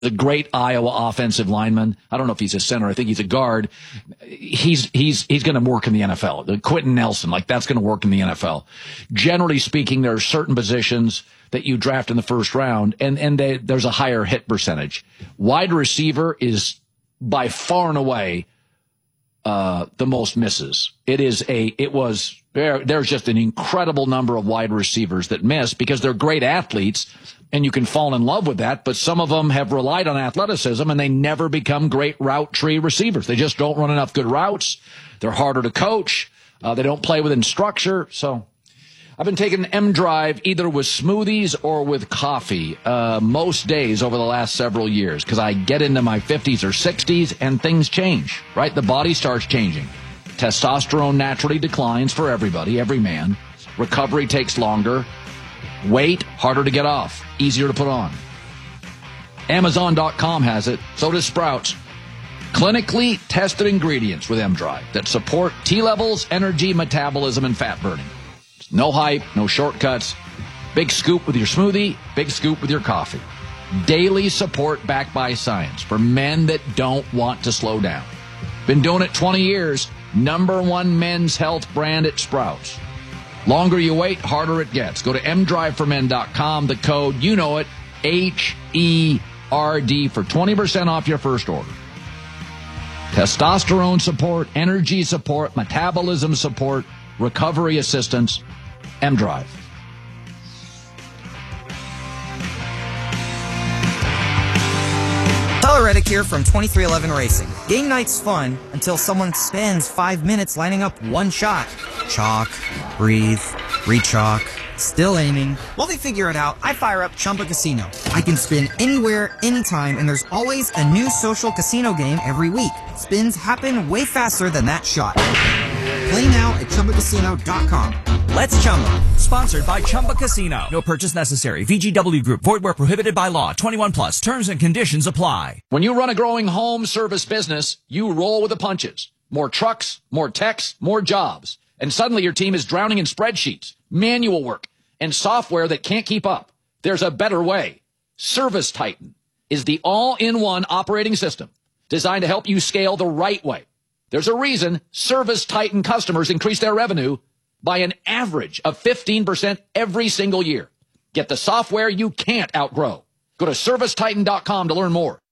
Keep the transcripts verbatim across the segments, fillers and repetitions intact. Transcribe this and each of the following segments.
the great Iowa offensive lineman. I don't know if he's a center. I think he's a guard. He's, he's, he's going to work in the N F L. The Quentin Nelson, like that's going to work in the N F L. Generally speaking, there are certain positions that you draft in the first round and, and they, there's a higher hit percentage. Wide receiver is by far and away, uh, the most misses. It is a, it was, there, there's just an incredible number of wide receivers that miss because they're great athletes. And you can fall in love with that, but some of them have relied on athleticism and they never become great route tree receivers. They just don't run enough good routes. They're harder to coach. Uh, they don't play within structure. So I've been taking M Drive either with smoothies or with coffee uh, most days over the last several years because I get into my fifties or sixties and things change, right? The body starts changing. Testosterone naturally declines for everybody, every man. Recovery takes longer. Weight, harder to get off, easier to put on. Amazon dot com has it, so does Sprouts. Clinically tested ingredients with M Drive that support T-levels, energy, metabolism, and fat burning. No hype, no shortcuts. Big scoop with your smoothie, big scoop with your coffee. Daily support backed by science for men that don't want to slow down. Been doing it twenty years. Number one men's health brand at Sprouts. Longer you wait, harder it gets. Go to m drive for men dot com. The code, you know it, H E R D for twenty percent off your first order. Testosterone support, energy support, metabolism support, recovery assistance, M Drive. Tyler Reddick here from twenty-three eleven Racing. Game night's fun until someone spends five minutes lining up one shot. Chalk, breathe, re-chalk, still aiming. While they figure it out, I fire up Chumba Casino. I can spin anywhere, anytime, and there's always a new social casino game every week. Spins happen way faster than that shot. Play now at chumba casino dot com. Let's Chumba. Sponsored by Chumba Casino. No purchase necessary. V G W Group. Void where prohibited by law. twenty-one plus. Terms and conditions apply. When you run a growing home service business, you roll with the punches. More trucks, more techs, more jobs. And suddenly your team is drowning in spreadsheets, manual work, and software that can't keep up. There's a better way. Service Titan is the all-in-one operating system designed to help you scale the right way. There's a reason Service Titan customers increase their revenue by an average of fifteen percent every single year. Get the software you can't outgrow. Go to service titan dot com to learn more.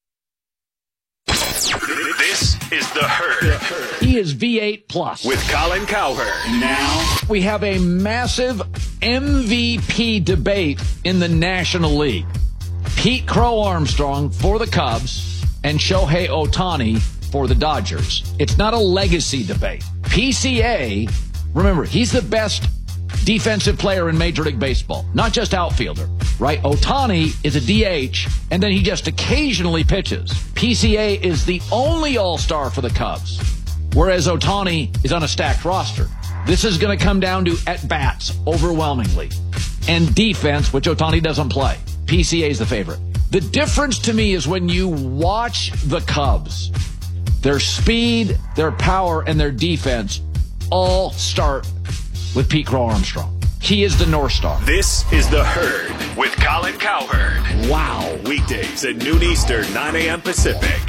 This is The Herd. He is V eight plus. With Colin Cowherd. Now we have a massive M V P debate in the National League. Pete Crow Armstrong for the Cubs and Shohei Ohtani for the Dodgers. It's not a legacy debate. P C A, remember, he's the best defensive player in Major League Baseball, not just outfielder, right? Ohtani is a D H, and then he just occasionally pitches. P C A is the only all-star for the Cubs, whereas Ohtani is on a stacked roster. This is going to come down to at-bats overwhelmingly, and defense, which Ohtani doesn't play. P C A is the favorite. The difference to me is when you watch the Cubs, their speed, their power, and their defense all start with Pete Crow Armstrong. He is the North Star. This is The Herd with Colin Cowherd. Wow. Weekdays at noon Eastern, nine a.m. Pacific.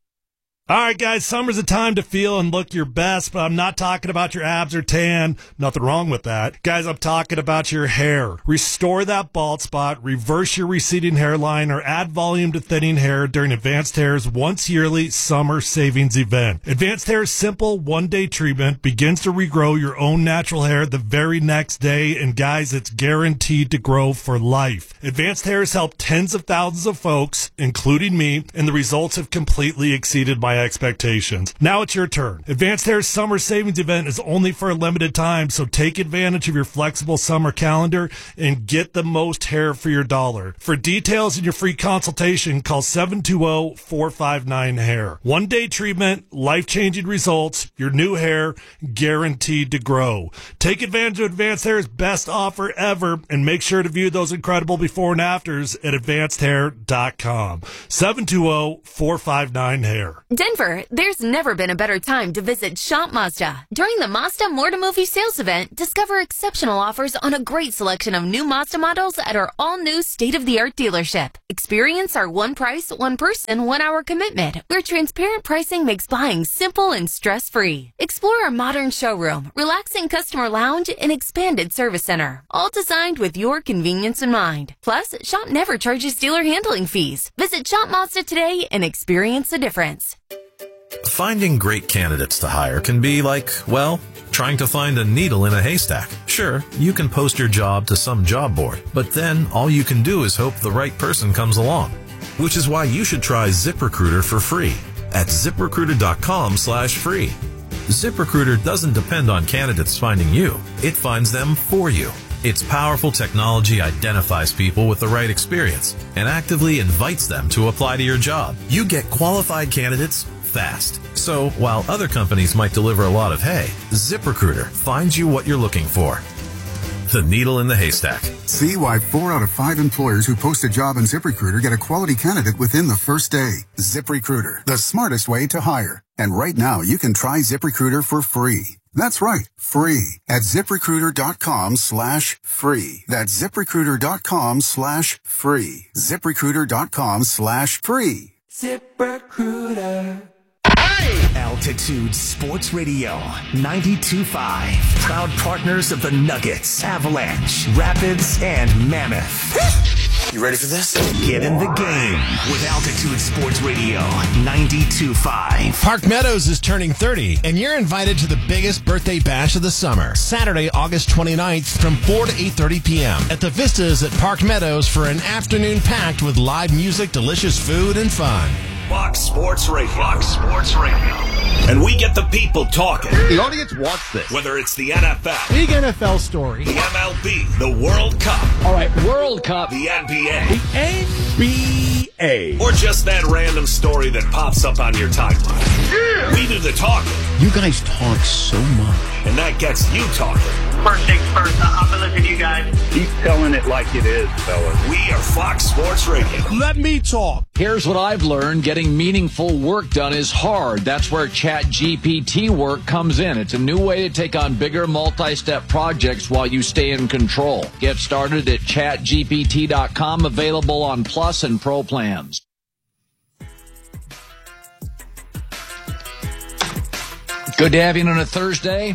All right, guys, summer's a time to feel and look your best, but I'm not talking about your abs or tan. Nothing wrong with that. Guys, I'm talking about your hair. Restore that bald spot, reverse your receding hairline, or add volume to thinning hair during Advanced Hair's once yearly summer savings event. Advanced Hair's simple one-day treatment begins to regrow your own natural hair the very next day, and guys, it's guaranteed to grow for life. Advanced Hair has helped tens of thousands of folks, including me, and the results have completely exceeded my expectations. Now it's your turn. Advanced Hair's summer savings event is only for a limited time, so take advantage of your flexible summer calendar and get the most hair for your dollar. For details and your free consultation, call seven two zero, four five nine, hair. One day treatment, life-changing results, your new hair guaranteed to grow. Take advantage of Advanced Hair's best offer ever and make sure to view those incredible before and afters at advanced hair dot com. seven two zero, four five nine, hair. Denver, there's never been a better time to visit Shop Mazda. During the Mazda More to Movie sales event, discover exceptional offers on a great selection of new Mazda models at our all-new state-of-the-art dealership. Experience our one price, one person, one hour commitment, where transparent pricing makes buying simple and stress-free. Explore our modern showroom, relaxing customer lounge, and expanded service center, all designed with your convenience in mind. Plus, Shop never charges dealer handling fees. Visit Shop Mazda today and experience the difference. Finding great candidates to hire can be like, well, trying to find a needle in a haystack. Sure, you can post your job to some job board, but then all you can do is hope the right person comes along. Which is why you should try ZipRecruiter for free at ZipRecruiter.com slash free. ZipRecruiter doesn't depend on candidates finding you. It finds them for you. Its powerful technology identifies people with the right experience and actively invites them to apply to your job. You get qualified candidates fast. So while other companies might deliver a lot of hay, ZipRecruiter finds you what you're looking for. The needle in the haystack. See why four out of five employers who post a job on ZipRecruiter get a quality candidate within the first day. ZipRecruiter, the smartest way to hire. And right now, you can try ZipRecruiter for free. That's right, free at ZipRecruiter.com slash free. That's ZipRecruiter.com slash free. ZipRecruiter.com slash free. ZipRecruiter. Altitude Sports Radio ninety-two point five. Proud partners of the Nuggets, Avalanche, Rapids, and Mammoth. You ready for this? Get in the game with Altitude Sports Radio ninety-two point five. Park Meadows is turning thirty, and you're invited to the biggest birthday bash of the summer. Saturday, August twenty-ninth from four to eight thirty p.m. at the Vistas at Park Meadows for an afternoon packed with live music, delicious food, and fun. Fox Sports Radio. Fox Sports Radio. And we get the people talking. The audience wants this. Whether it's the N F L. Big N F L story. The M L B. The World Cup. All right, World Cup. The N B A. The N B A. Or just that random story that pops up on your timeline. Yeah. We do the talking. You guys talk so much. And that gets you talking. First things first, I've been listening to you guys. Keep telling it like it is, fellas. We are Fox Sports Radio. Let me talk. Here's what I've learned. Getting meaningful work done is hard. That's where ChatGPT work comes in. It's a new way to take on bigger multi-step projects while you stay in control. Get started at chat G P T dot com, available on Plus and Pro plans. Good to have you on a Thursday.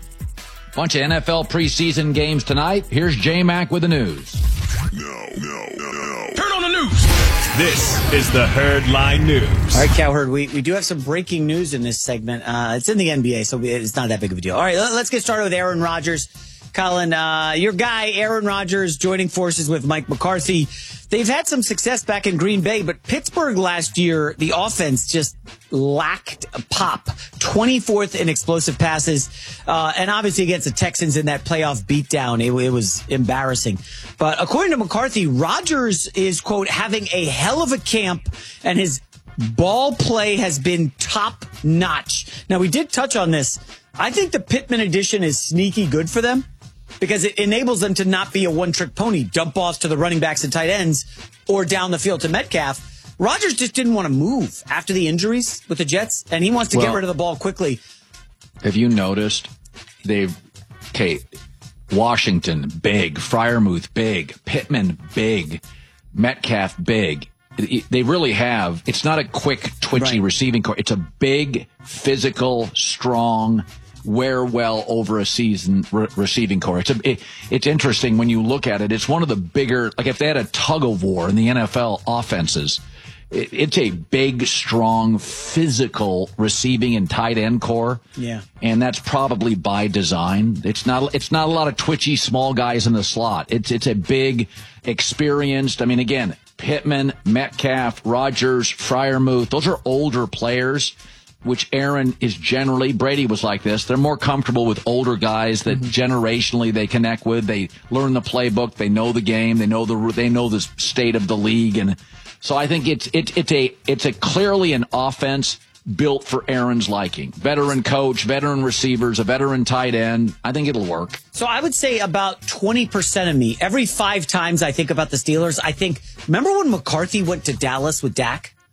Bunch of N F L preseason games tonight. Here's J-Mac with the news. No, no, no, no. Turn on the news. This is the Herdline News. All right, Cowherd, we, we do have some breaking news in this segment. Uh, it's in the N B A, so it's not that big of a deal. All right, let's get started with Aaron Rodgers. Colin, uh, your guy, Aaron Rodgers, joining forces with Mike McCarthy. They've had some success back in Green Bay, but Pittsburgh last year, the offense just lacked a pop. twenty-fourth in explosive passes. Uh, and obviously against the Texans in that playoff beatdown, it, it was embarrassing. But according to McCarthy, Rodgers is, quote, having a hell of a camp, and his ball play has been top notch. Now, we did touch on this. I think the Pittman addition is sneaky good for them, because it enables them to not be a one-trick pony, dump offs to the running backs and tight ends, or down the field to Metcalf. Rodgers just didn't want to move after the injuries with the Jets, and he wants to well, get rid of the ball quickly. Have you noticed they've, okay, Washington, big, Freiermuth, big, Pittman, big, Metcalf, big. They really have, it's not a quick, twitchy right. receiving core. It's a big, physical, strong, wear well over a season re- receiving core. It's a, it, it's interesting when you look at it. It's one of the bigger, like if they had a tug of war in the N F L offenses, it, it's a big, strong, physical receiving and tight end core. Yeah. And that's probably by design. It's not, it's not a lot of twitchy small guys in the slot. It's, it's a big, experienced, I mean, again, Pittman, Metcalf, Rodgers, Freiermuth, those are older players, which Aaron is generally, Brady was like this. They're more comfortable with older guys that mm-hmm. generationally they connect with. They learn the playbook. They know the game. They know the, they know the state of the league. And so I think it's, it, it's a, it's a clearly an offense built for Aaron's liking. Veteran coach, veteran receivers, a veteran tight end. I think it'll work. So I would say about twenty percent of me, every five times I think about the Steelers, I think, remember when McCarthy went to Dallas with Dak?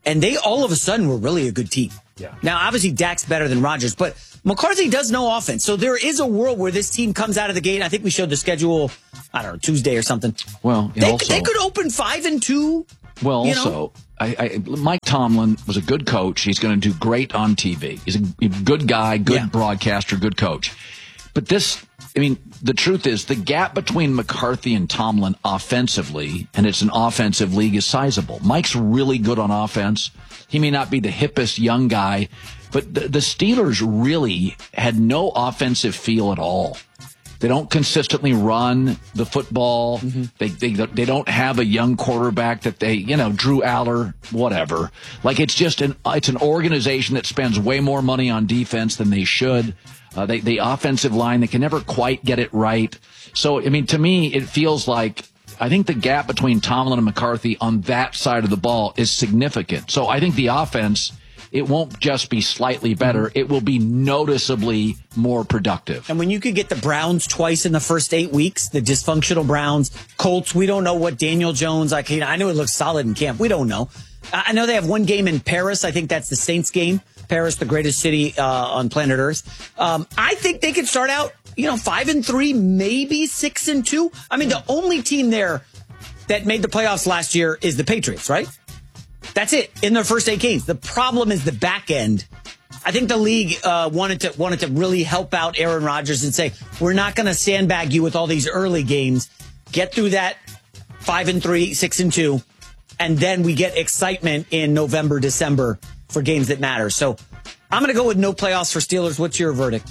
and they all of a sudden were really a good team. Yeah. Now, obviously, Dak's better than Rodgers, but McCarthy does know offense. So there is a world where this team comes out of the gate. I think we showed the schedule, I don't know, Tuesday or something. Well, they, also, they could open five and two. Well, you also, know? I, I, Mike Tomlin was a good coach. He's going to do great on T V. He's a good guy, good Yeah. broadcaster, good coach. But this, I mean, the truth is the gap between McCarthy and Tomlin offensively, and it's an offensive league, is sizable. Mike's really good on offense. He may not be the hippest young guy, but the, the Steelers really had no offensive feel at all. They don't consistently run the football. Mm-hmm. They, they they don't have a young quarterback that they, you know, Drew Aller, whatever. Like it's just an it's an organization that spends way more money on defense than they should. Uh, they the offensive line, they can never quite get it right. So I mean, to me, it feels like I think the gap between Tomlin and McCarthy on that side of the ball is significant. So I think the offense, it won't just be slightly better. It will be noticeably more productive. And when you could get the Browns twice in the first eight weeks, the dysfunctional Browns, Colts, we don't know what Daniel Jones, I, can, I know it looks solid in camp. We don't know. I know they have one game in Paris. I think that's the Saints game. Paris, the greatest city uh, on planet Earth. Um, I think they could start out, you know, five and three, maybe six and two. I mean, the only team there that made the playoffs last year is the Patriots, right? That's it in their first eight games. The problem is the back end. I think the league uh, wanted to wanted to really help out Aaron Rodgers and say, we're not going to sandbag you with all these early games. Get through that five and three, six and two, and then we get excitement in November, December for games that matter. So I'm going to go with no playoffs for Steelers. What's your verdict?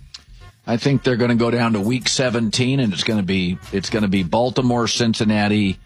I think they're going to go down to week seventeen, and it's going to be it's going to be Baltimore, Cincinnati,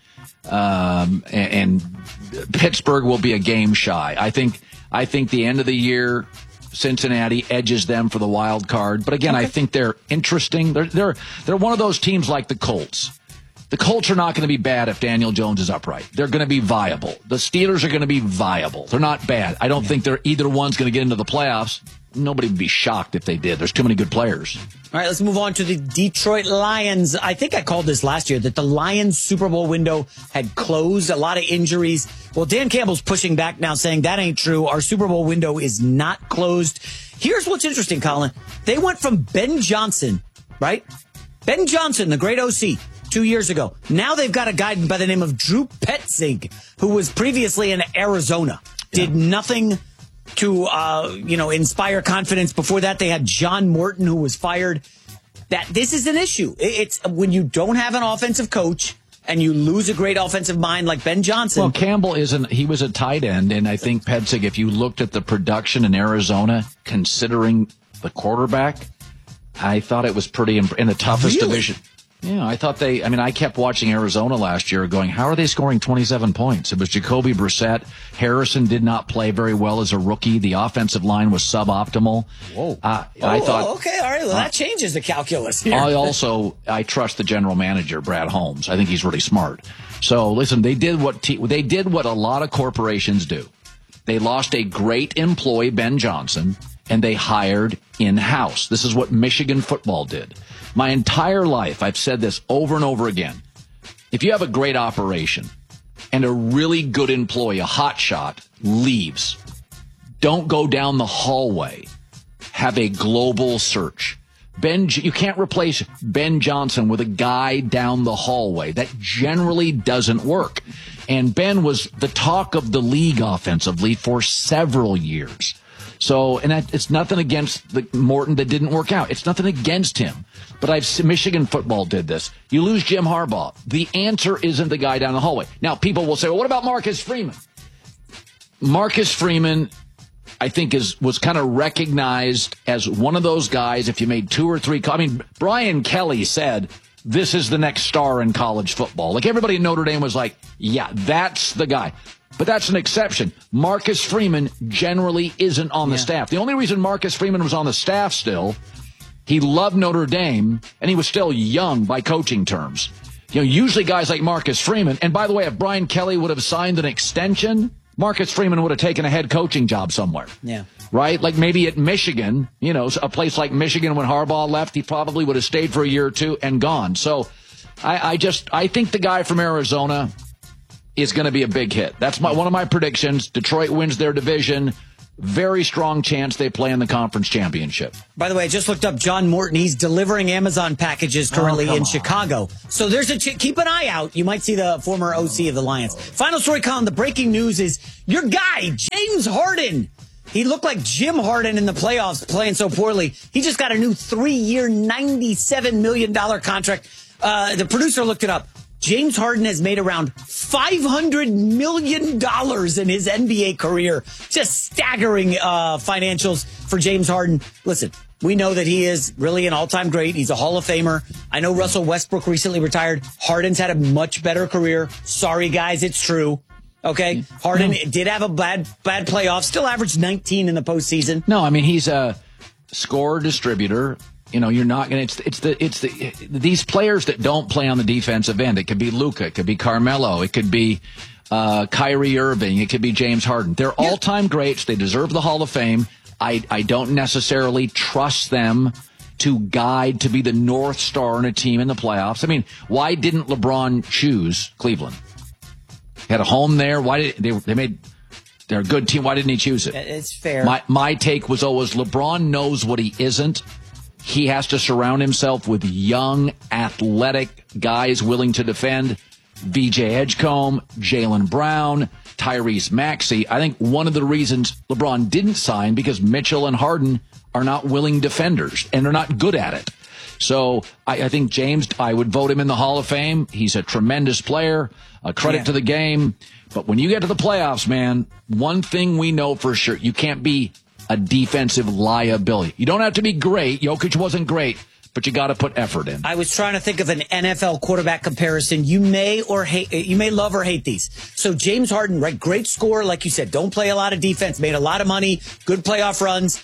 um, and, and Pittsburgh will be a game shy. I think I think the end of the year, Cincinnati edges them for the wild card. But again, okay. I think they're interesting. They're they're they're one of those teams like the Colts. The Colts are not going to be bad if Daniel Jones is upright. They're going to be viable. The Steelers are going to be viable. They're not bad. I don't yeah. think they're either one's going to get into the playoffs. Nobody would be shocked if they did. There's too many good players. All right, let's move on to the Detroit Lions. I think I called this last year that the Lions Super Bowl window had closed. A lot of injuries. Well, Dan Campbell's pushing back now, saying that ain't true. Our Super Bowl window is not closed. Here's what's interesting, Colin. They went from Ben Johnson, right? Ben Johnson, the great O C, two years ago. Now they've got a guy by the name of Drew Petzing, who was previously in Arizona. Did yeah. nothing to, uh, you know, inspire confidence. Before that, they had John Morton, who was fired. That this is an issue. It's when you don't have an offensive coach and you lose a great offensive mind like Ben Johnson. Well, Campbell isn't. He was a tight end, and I think Petzing, if you looked at the production in Arizona, considering the quarterback, I thought it was pretty imp- in the toughest really? division. Yeah, I thought they, I mean, I kept watching Arizona last year going, how are they scoring twenty-seven points? It was Jacoby Brissett. Harrison did not play very well as a rookie. The offensive line was suboptimal. Whoa. Uh, oh, I thought. Okay, all right. Well, uh, that changes the calculus here. I also, I trust the general manager, Brad Holmes. I think he's really smart. So listen, they did what, te- they did what a lot of corporations do. They lost a great employee, Ben Johnson, and they hired in-house. This is what Michigan football did. My entire life, I've said this over and over again. If you have a great operation and a really good employee, a hot shot, leaves, don't go down the hallway. Have a global search. Ben, you can't replace Ben Johnson with a guy down the hallway. That generally doesn't work. And Ben was the talk of the league offensively for several years. So, and that, it's nothing against the Morton that didn't work out. It's nothing against him. But I've seen Michigan football did this. You lose Jim Harbaugh. The answer isn't the guy down the hallway. Now, people will say, well, what about Marcus Freeman? Marcus Freeman, I think, is was kind of recognized as one of those guys. If you made two or three, I mean, Brian Kelly said, this is the next star in college football. Like everybody in Notre Dame was like, yeah, that's the guy. But that's an exception. Marcus Freeman generally isn't on the yeah. staff. The only reason Marcus Freeman was on the staff still, he loved Notre Dame, and he was still young by coaching terms. You know, usually guys like Marcus Freeman, and by the way, if Brian Kelly would have signed an extension, Marcus Freeman would have taken a head coaching job somewhere. Yeah. Right? Like maybe at Michigan, you know, a place like Michigan when Harbaugh left, he probably would have stayed for a year or two and gone. So I, I just, I think the guy from Arizona, is going to be a big hit. That's my one of my predictions. Detroit wins their division. Very strong chance they play in the conference championship. By the way, I just looked up John Morton. He's delivering Amazon packages currently oh, in on. Chicago. So there's a ch- keep an eye out. You might see the former O C of the Lions. Final story, Colin. The breaking news is your guy, James Harden. He looked like Jim Harden in the playoffs playing so poorly. He just got a new three-year, ninety-seven million dollars contract. Uh, the producer looked it up. James Harden has made around five hundred million dollars in his N B A career. Just staggering uh, financials for James Harden. Listen, we know that he is really an all-time great. He's a Hall of Famer. I know Russell Westbrook recently retired. Harden's had a much better career. Sorry, guys, it's true. Okay, Harden no. did have a bad bad playoff. Still averaged nineteen in the postseason. No, I mean, he's a scorer distributor. You know, you're not going to, it's, it's the, it's the, these players that don't play on the defensive end. It could be Luka. It could be Carmelo. It could be, uh, Kyrie Irving. It could be James Harden. They're yeah. all-time greats. They deserve the Hall of Fame. I, I don't necessarily trust them to guide, to be the North Star in a team in the playoffs. I mean, why didn't LeBron choose Cleveland? He had a home there. Why did they, they made, they're a good team. Why didn't he choose it? It's fair. My, my take was always LeBron knows what he isn't. He has to surround himself with young, athletic guys willing to defend. V J Edgecombe, Jaylen Brown, Tyrese Maxey. I think one of the reasons LeBron didn't sign because Mitchell and Harden are not willing defenders, and they're not good at it. So I, I think James, I would vote him in the Hall of Fame. He's a tremendous player, a credit yeah. to the game. But when you get to the playoffs, man, one thing we know for sure, you can't be a defensive liability. You don't have to be great. Jokic wasn't great, but you got to put effort in. I was trying to think of an N F L quarterback comparison. You may or hate, you may love or hate these. So James Harden, right? Great scorer, like you said. Don't play a lot of defense. Made a lot of money. Good playoff runs.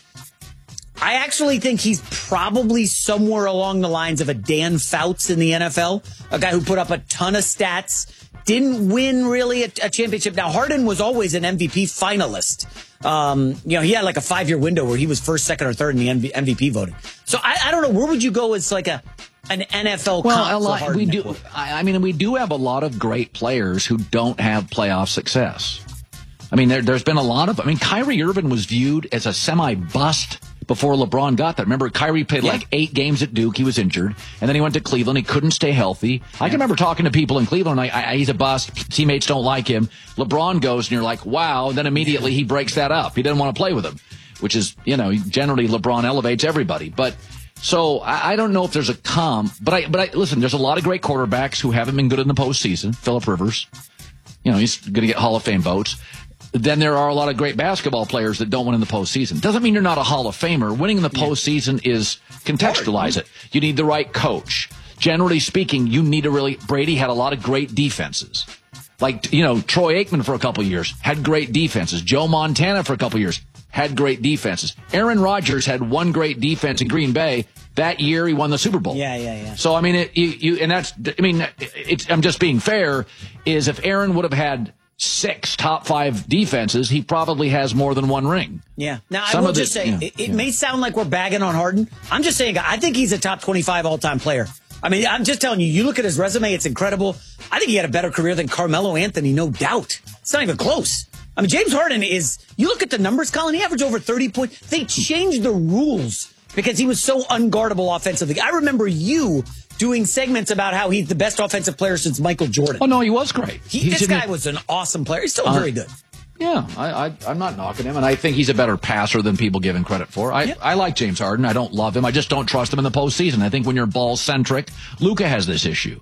I actually think he's probably somewhere along the lines of a Dan Fouts in the N F L, a guy who put up a ton of stats. Didn't win really a, a championship. Now, Harden was always an M V P finalist. Um, you know, he had like a five-year window where he was first, second, or third in the M V P voting. So I, I don't know. Where would you go as like a an N F L well, comp a lot, for Harden? We do, I mean, we do have a lot of great players who don't have playoff success. I mean, there, there's been a lot of, I mean, Kyrie Irving was viewed as a semi-bust before LeBron got there. Remember, Kyrie played yeah. like eight games at Duke. He was injured. And then he went to Cleveland. He couldn't stay healthy. I can remember talking to people in Cleveland. Like, I, he's a bust. Teammates don't like him. LeBron goes, and you're like, wow. And then immediately he breaks that up. He didn't want to play with him, which is, you know, generally LeBron elevates everybody. But so I, I don't know if there's a comp. But I, but I, listen, there's a lot of great quarterbacks who haven't been good in the postseason. Phillip Rivers, you know, he's going to get Hall of Fame votes. Then there are a lot of great basketball players that don't win in the postseason. Doesn't mean you're not a Hall of Famer. Winning in the postseason is contextualize it. You need the right coach. Generally speaking, you need a really, Brady had a lot of great defenses. Like, you know, Troy Aikman for a couple of years had great defenses. Joe Montana for a couple of years had great defenses. Aaron Rodgers had one great defense in Green Bay. That year he won the Super Bowl. Yeah, yeah, yeah. So, I mean, it, you, you, and that's, I mean, it's, I'm just being fair, is if Aaron would have had six top five defenses, he probably has more than one ring. Yeah. Now, Some I will the, just say, yeah, it, it yeah. may sound like we're bagging on Harden. I'm just saying, I think he's a top twenty-five all-time player. I mean, I'm just telling you, you look at his resume, it's incredible. I think he had a better career than Carmelo Anthony, no doubt. It's not even close. I mean, James Harden is, you look at the numbers, Colin, he averaged over thirty points. They changed the rules because he was so unguardable offensively. I remember you doing segments about how he's the best offensive player since Michael Jordan. Oh, no, he was great. He, this guy the, was an awesome player. He's still uh, very good. Yeah, I, I, I'm not knocking him, and I think he's a better passer than people give him credit for. I, yep. I like James Harden. I don't love him. I just don't trust him in the postseason. I think when you're ball-centric, Luka has this issue.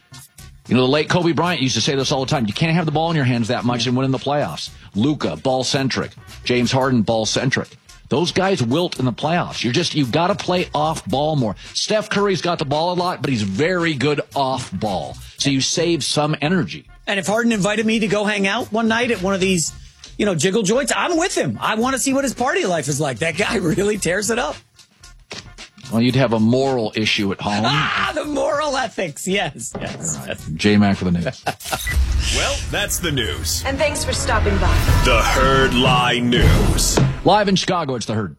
You know, the late Kobe Bryant used to say this all the time. You can't have the ball in your hands that much yeah. and win in the playoffs. Luka, ball-centric. James Harden, ball-centric. Those guys wilt in the playoffs. You're just, you've got to play off ball more. Steph Curry's got the ball a lot, but he's very good off ball. So you save some energy. And if Harden invited me to go hang out one night at one of these, you know, jiggle joints, I'm with him. I want to see what his party life is like. That guy really tears it up. Well, you'd have a moral issue at home. Ah, the moral ethics. Yes, yes. Right. J-Mac for the news. Well, that's the news. And thanks for stopping by. The Herd Lie News. Live in Chicago, it's The Herd.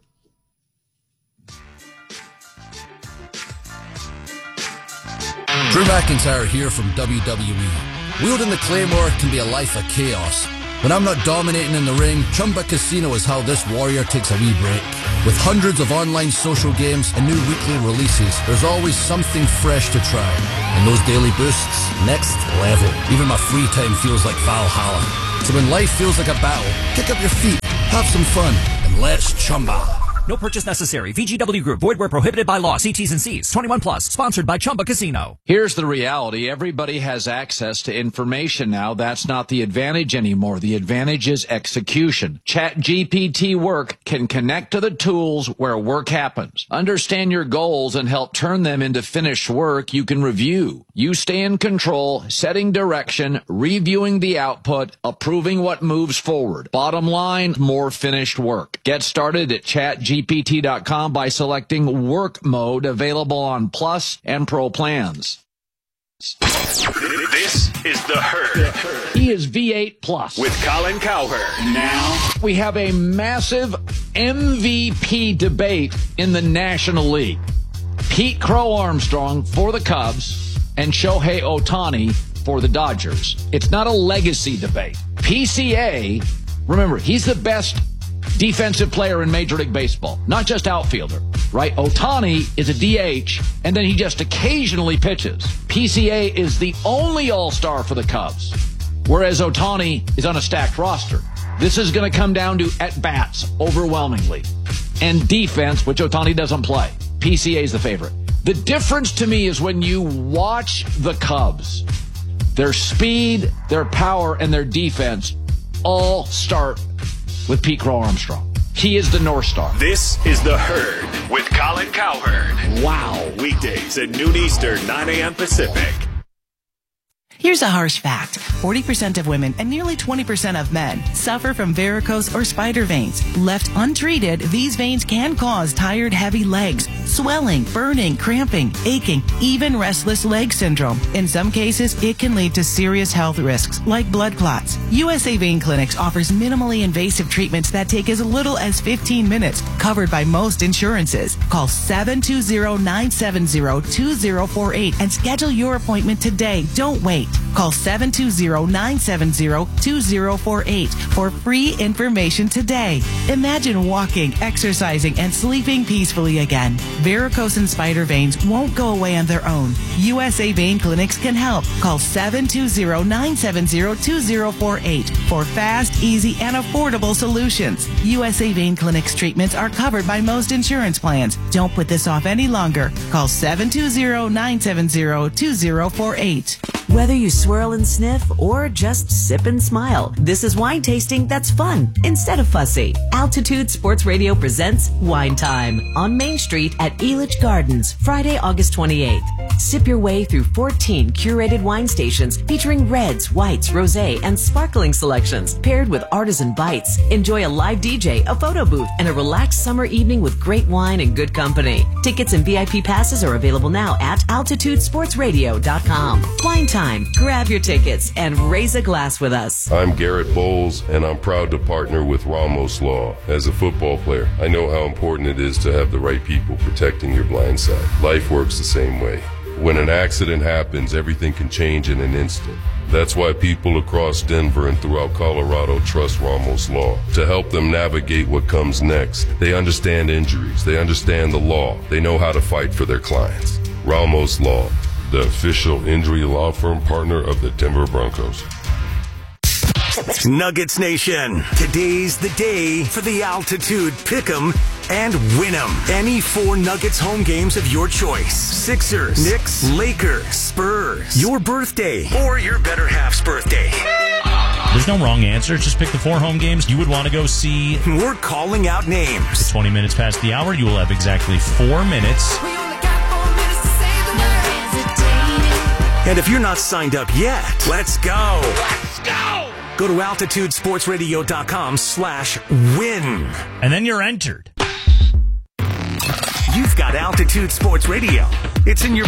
Drew McIntyre here from W W E. Wielding the Claymore can be a life of chaos. When I'm not dominating in the ring, Chumba Casino is how this warrior takes a wee break. With hundreds of online social games and new weekly releases, there's always something fresh to try. And those daily boosts, next level. Even my free time feels like Valhalla. So when life feels like a battle, kick up your feet, have some fun, and let's Chumba. No purchase necessary. V G W Group. Void where prohibited by law. See T's and C's. twenty-one plus. Sponsored by Chumba Casino. Here's the reality. Everybody has access to information now. That's not the advantage anymore. The advantage is execution. ChatGPT Work can connect to the tools where work happens. Understand your goals and help turn them into finished work you can review. You stay in control, setting direction, reviewing the output, approving what moves forward. Bottom line, more finished work. Get started at ChatGPT dot com by selecting Work Mode, available on Plus and Pro plans. This is The Herd. He is V eight Plus. With Colin Cowherd. Now, we have a massive M V P debate in the National League. Pete Crow Armstrong for the Cubs and Shohei Ohtani for the Dodgers. It's not a legacy debate. P C A, remember, he's the best defensive player in Major League Baseball, not just outfielder, right? Ohtani is a D H, and then he just occasionally pitches. P C A is the only all-star for the Cubs, whereas Ohtani is on a stacked roster. This is going to come down to at-bats overwhelmingly, and defense, which Ohtani doesn't play. P C A is the favorite. The difference to me is when you watch the Cubs, their speed, their power, and their defense all start with Pete Crow Armstrong. He is the North Star. This is The Herd with Colin Cowherd. Wow. Weekdays at noon Eastern, nine a.m. Pacific. Here's a harsh fact. forty percent of women and nearly twenty percent of men suffer from varicose or spider veins. Left untreated, these veins can cause tired, heavy legs, swelling, burning, cramping, aching, even restless leg syndrome. In some cases, it can lead to serious health risks like blood clots. U S A Vein Clinics offers minimally invasive treatments that take as little as fifteen minutes, covered by most insurances. Call seven two zero, nine seven zero, two zero four eight and schedule your appointment today. Don't wait. Call seven two zero, nine seven zero, two zero four eight for free information today. Imagine walking, exercising, and sleeping peacefully again. Varicose and spider veins won't go away on their own. U S A Vein Clinics can help. Call seven two zero, nine seven zero, two zero four eight for fast, easy, and affordable solutions. U S A Vein Clinics treatments are covered by most insurance plans. Don't put this off any longer. Call seven two zero, nine seven zero, two zero four eight. Whether you swirl and sniff or just sip and smile, this is wine tasting that's fun instead of fussy. Altitude Sports Radio presents Wine Time on Main Street at Elitch Gardens, Friday, August twenty-eighth. Sip your way through fourteen curated wine stations featuring reds, whites, rosé, and sparkling selections paired with artisan bites. Enjoy a live D J, a photo booth, and a relaxed summer evening with great wine and good company. Tickets and V I P passes are available now at altitude sports radio dot com. Wine Time. Grab your tickets and raise a glass with us. I'm Garrett Bowles, and I'm proud to partner with Ramos Law. As a football player, I know how important it is to have the right people protecting your blind side. Life works the same way. When an accident happens, everything can change in an instant. That's why people across Denver and throughout Colorado trust Ramos Law to help them navigate what comes next. They understand injuries. They understand the law. They know how to fight for their clients. Ramos Law, the official injury law firm partner of the Denver Broncos. Nuggets Nation, today's the day for the Altitude Pick'em and Win'em. Any four Nuggets home games of your choice. Sixers, Knicks, Lakers, Spurs, your birthday, or your better half's birthday. There's no wrong answer. Just pick the four home games you would want to go see. We're calling out names. It's twenty minutes past the hour. You will have exactly four minutes. And if you're not signed up yet, let's go. Let's go. Go to altitude sports radio dot com slash win. And then you're entered. You've got Altitude Sports Radio. It's in your